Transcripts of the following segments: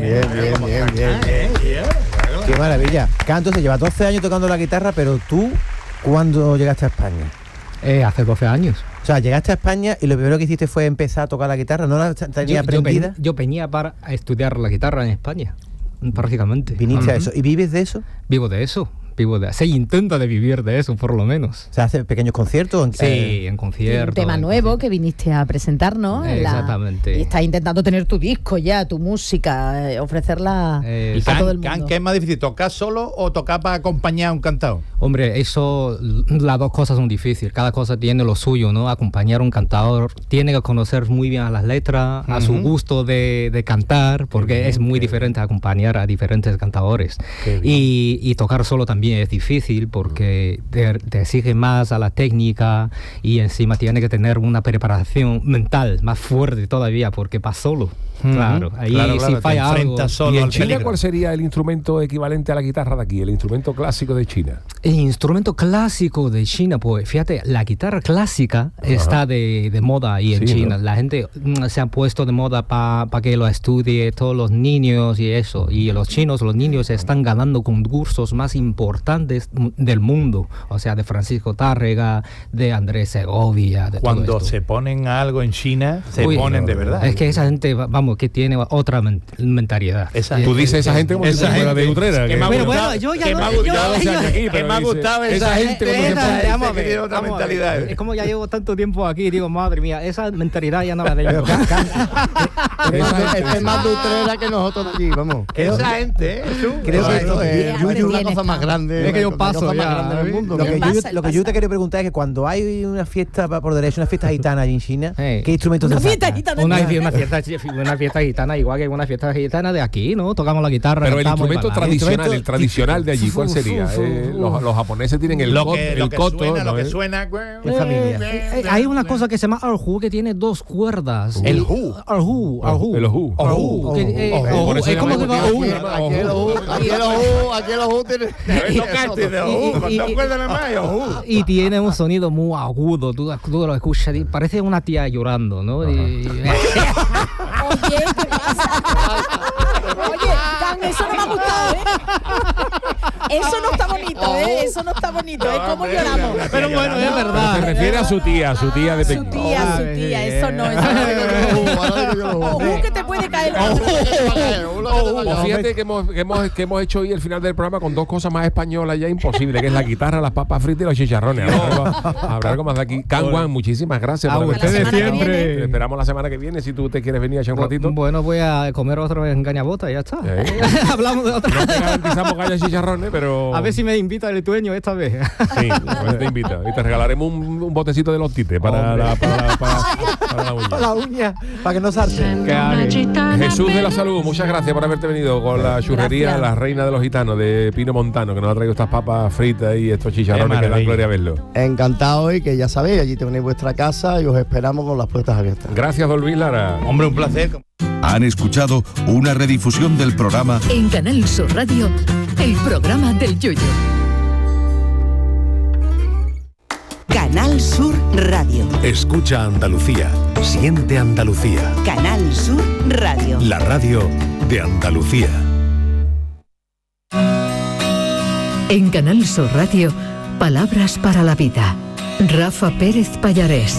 Qué maravilla. Canto se lleva 12 años tocando la guitarra, pero tú, ¿cuándo llegaste a España? Hace 12 años. O sea, llegaste a España y lo primero que hiciste fue empezar a tocar la guitarra, ¿no la tenías aprendida? Yo venía para estudiar la guitarra en España, prácticamente. ¿Viniste a eso? ¿Y vives de eso? Vivo de eso. Se intenta de vivir de eso, por lo menos. O sea, ¿hace pequeños conciertos? Sí, en conciertos. Un tema nuevo que viniste a presentar, ¿no? Exactamente. Y estás intentando tener tu disco ya, tu música, ofrecerla a todo el mundo. ¿Qué es más difícil, tocar solo o tocar para acompañar a un cantador? Hombre, eso, las dos cosas son difíciles. Cada cosa tiene lo suyo, ¿no? Acompañar a un cantador tiene que conocer muy bien a las letras, a su gusto de cantar, porque es muy diferente acompañar a diferentes cantadores. Y tocar solo también es difícil porque te exige más a la técnica y encima tiene que tener una preparación mental más fuerte todavía porque va solo. Claro, ahí si falla algo. ¿Y en China cuál sería el instrumento equivalente a la guitarra de aquí, el instrumento clásico de China? El instrumento clásico de China, pues fíjate, la guitarra clásica está de moda ahí en China, ¿no? La gente se ha puesto de moda para que lo estudie todos los niños y eso, y los niños están ganando concursos más importantes del mundo, o sea, de Francisco Tárrega, de Andrés Segovia, de cuando todo esto. Se ponen a algo en China, ponen de verdad. Es que esa gente, vamos, que tiene otra mentalidad. Tú dices esa gente como si fuera de Utrera. Que me ha gustado esa gente que tiene otra mentalidad. Es como ya llevo tanto tiempo aquí, digo, madre mía, esa mentalidad ya no la tengo. Es más de Utrera que nosotros aquí, vamos. Esa gente, creo que esto es una cosa más grande. Es que yo paso ya del mundo. Lo que yo te quiero preguntar es que cuando hay una fiesta por derecho, una fiesta gitana allí en China, ¿qué instrumentos se sacan? Una fiesta gitana, igual que una fiesta gitana de aquí, ¿no? Tocamos la guitarra. Pero el instrumento tradicional de allí, ¿cuál sería? Los japoneses tienen el koto. Lo que suena. Hay una cosa que se llama erhu, que tiene dos cuerdas. El hu. Erhu. Es como que aquí el ojú tiene... Con dos cuerdas nada más. Y tiene un sonido muy agudo. Tú lo escuchas, parece una tía llorando, ¿no? Oye, ¿qué pasa? Oye, Dan, eso no me ha gustado, ¿eh? Eso no está bonito, ¿eh? Eso no está bonito, ¿eh? ¿Cómo lloramos? Pero bueno, es verdad. Se refiere a su tía de Pekín. Su tía, eso no. Ojo que te puede caer. Pues fíjate que hemos hecho hoy el final del programa con dos cosas más españolas ya imposibles, que es la guitarra, las papas fritas y los chicharrones. Habrá algo más de aquí. Canwan, muchísimas gracias. A ustedes siempre. Te esperamos la semana que viene si tú te quieres venir a echar un ratito. Bueno, voy a comer otra vez en Gañabota y ya está. Hablamos de otra. No te garantizamos gallas y chicharrones, pero... A ver si me invita el dueño esta vez. Sí, te invita. Y te regalaremos un botecito de los tites para la uña. Para la uña, para que no salte. Jesús de la Salud, muchas gracias por haberte venido con la churrería, la reina de los gitanos de Pino Montano, que nos ha traído estas papas fritas y estos chicharrones que dan gloria a verlo. Encantado, y que ya sabéis, allí tenéis vuestra casa y os esperamos con las puertas abiertas. Gracias, don Luis Lara. Hombre, un placer. Han escuchado una redifusión del programa en Canal Sur Radio, el programa del Yoyo. Canal Sur Radio. Escucha Andalucía, siente Andalucía. Canal Sur Radio. La radio de Andalucía. En Canal Sur Radio, palabras para la vida. Rafa Pérez Pallarés.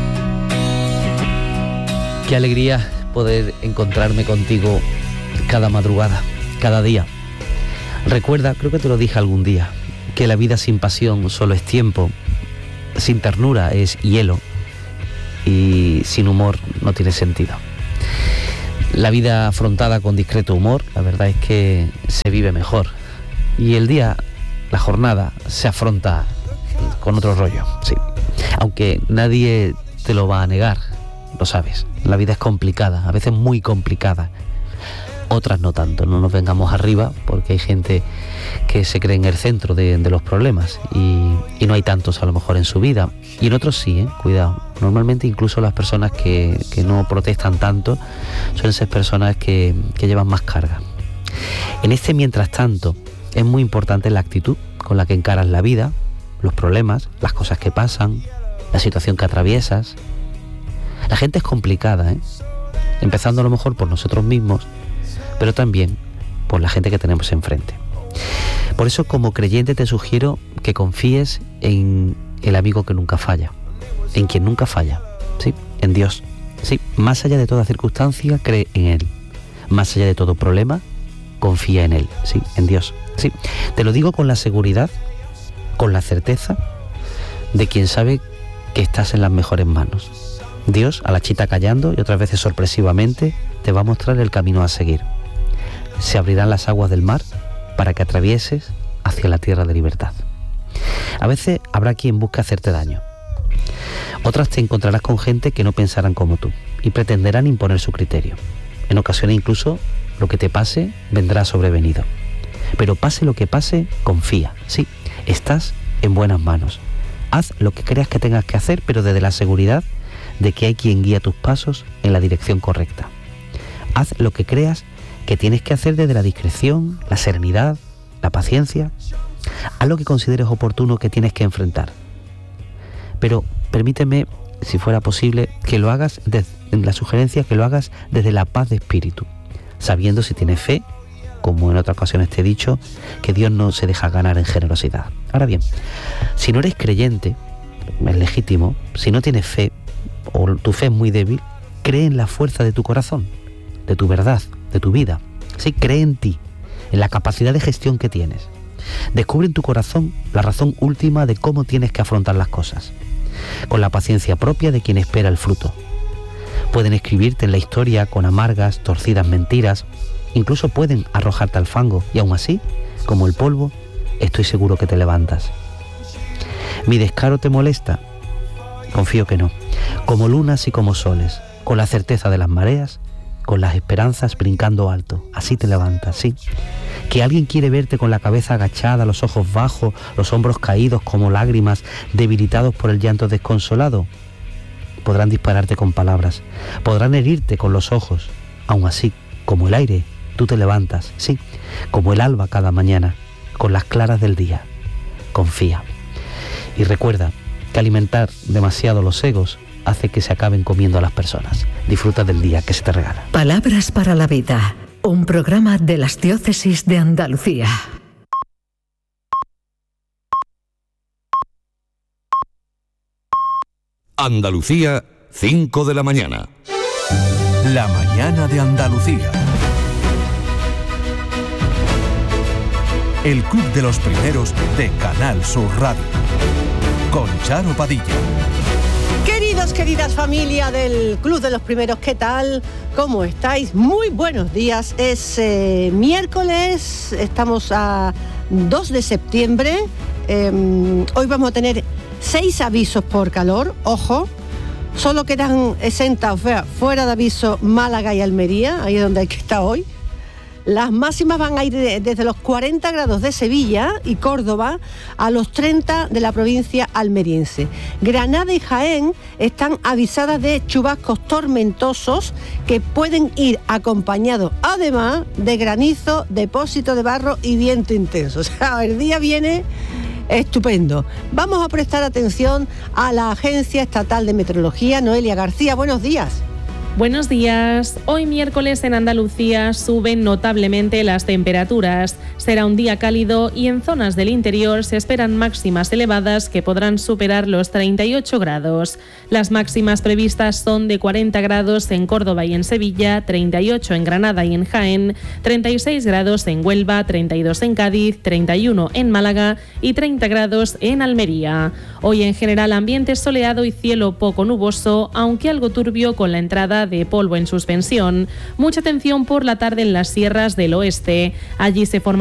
Qué alegría poder encontrarme contigo cada madrugada, cada día. Recuerda, creo que te lo dije algún día, que la vida sin pasión solo es tiempo, sin ternura es hielo y sin humor no tiene sentido. La vida afrontada con discreto humor, la verdad es que se vive mejor. Y el día, la jornada, se afronta con otro rollo, sí. Aunque nadie te lo va a negar, lo sabes. La vida es complicada, a veces muy complicada. Otras no tanto, no nos vengamos arriba, porque hay gente que se cree en el centro de los problemas y no hay tantos a lo mejor en su vida. Y en otros sí, cuidado. Normalmente incluso las personas que no protestan tanto suelen ser personas que llevan más carga. En este mientras tanto es muy importante la actitud con la que encaras la vida, los problemas, las cosas que pasan, la situación que atraviesas. La gente es complicada, empezando a lo mejor por nosotros mismos, pero también por la gente que tenemos enfrente. Por eso, como creyente, te sugiero que confíes en el amigo que nunca falla, en quien nunca falla, ¿sí? En Dios. Sí, más allá de toda circunstancia, cree en Él. Más allá de todo problema, confía en Él, sí, en Dios. Sí, te lo digo con la seguridad, con la certeza de quien sabe que estás en las mejores manos. Dios, a la chita callando y otras veces sorpresivamente, te va a mostrar el camino a seguir. Se abrirán las aguas del mar para que atravieses hacia la tierra de libertad. A veces habrá quien busque hacerte daño. Otras te encontrarás con gente que no pensarán como tú y pretenderán imponer su criterio. En ocasiones incluso lo que te pase vendrá sobrevenido. Pero pase lo que pase, confía. Sí, estás en buenas manos. Haz lo que creas que tengas que hacer, pero desde la seguridad de que hay quien guía tus pasos en la dirección correcta. Haz lo que creas que tienes que hacer desde la discreción, la serenidad, la paciencia. Haz lo que consideres oportuno que tienes que enfrentar. Pero permíteme, si fuera posible, que lo hagas, en la sugerencia, que lo hagas desde la paz de espíritu, sabiendo, si tienes fe, como en otras ocasiones te he dicho, que Dios no se deja ganar en generosidad. Ahora bien, si no eres creyente, es legítimo, si no tienes fe, o tu fe es muy débil, cree en la fuerza de tu corazón, de tu verdad, de tu vida. Sí, cree en ti, en la capacidad de gestión que tienes. Descubre en tu corazón la razón última de cómo tienes que afrontar las cosas, con la paciencia propia de quien espera el fruto. Pueden escribirte en la historia con amargas, torcidas mentiras, incluso pueden arrojarte al fango, y aún así, como el polvo, estoy seguro que te levantas. ¿Mi descaro te molesta? Confío que no. Como lunas y como soles, con la certeza de las mareas, con las esperanzas brincando alto, así te levantas, sí. Que alguien quiere verte con la cabeza agachada, los ojos bajos, los hombros caídos como lágrimas, debilitados por el llanto desconsolado. Podrán dispararte con palabras, podrán herirte con los ojos. Aún así, como el aire, tú te levantas, sí, como el alba cada mañana, con las claras del día. Confía. Y recuerda que alimentar demasiado los egos hace que se acaben comiendo a las personas. Disfruta del día que se te regala. Palabras para la vida. Un programa de las Diócesis de Andalucía. Andalucía, 5 de la mañana. La mañana de Andalucía. El Club de los Primeros de Canal Sur Radio. Con Charo Padilla. Queridas familia del Club de los Primeros, ¿qué tal? ¿Cómo estáis? Muy buenos días. Es miércoles, estamos a 2 de septiembre. Hoy vamos a tener 6 avisos por calor, ojo. Solo quedan exentas, fuera de aviso, Málaga y Almería, ahí es donde hay que estar hoy. Las máximas van a ir desde los 40 grados de Sevilla y Córdoba a los 30 de la provincia almeriense. Granada y Jaén están avisadas de chubascos tormentosos que pueden ir acompañados además de granizo, depósito de barro y viento intenso. O sea, el día viene estupendo. Vamos a prestar atención a la Agencia Estatal de Meteorología. Noelia García, buenos días. Buenos días. Hoy miércoles en Andalucía suben notablemente las temperaturas. Será un día cálido y en zonas del interior se esperan máximas elevadas que podrán superar los 38 grados. Las máximas previstas son de 40 grados en Córdoba y en Sevilla, 38 en Granada y en Jaén, 36 grados en Huelva, 32 en Cádiz, 31 en Málaga y 30 grados en Almería. Hoy en general ambiente soleado y cielo poco nuboso, aunque algo turbio con la entrada de polvo en suspensión. Mucha atención por la tarde en las sierras del oeste. Allí se forman